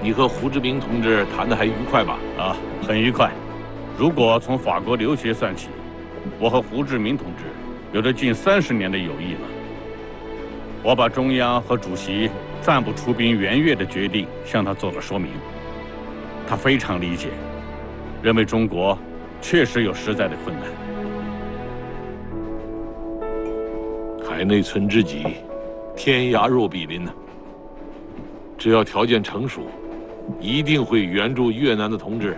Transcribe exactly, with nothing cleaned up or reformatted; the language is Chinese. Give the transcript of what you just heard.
你和胡志明同志谈得还愉快吧？ 啊，很愉快。如果从法国留学算起，我和胡志明同志有着近三十年的友谊了。我把中央和主席暂不出兵援越的决定向他做了说明，他非常理解，认为中国确实有实在的困难。 海内存知己，天涯若比邻呢。只要条件成熟，一定会援助越南的同志